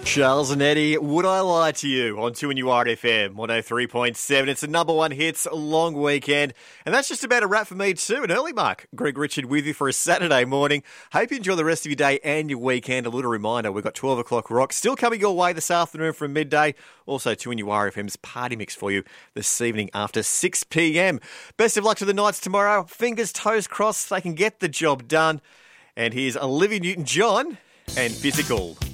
Charles and Eddie, Would I Lie to You on 2NURFM 103.7. It's the number one hits, long weekend. And that's just about a wrap for me too. An early mark. Greg Richard with you for a Saturday morning. Hope you enjoy the rest of your day and your weekend. A little reminder, we've got 12 o'clock rock still coming your way this afternoon from midday. Also 2NURFM's party mix for you this evening after 6 p.m. Best of luck to the Knights tomorrow. Fingers, toes crossed they can get the job done. And here's Olivia Newton-John and Physical.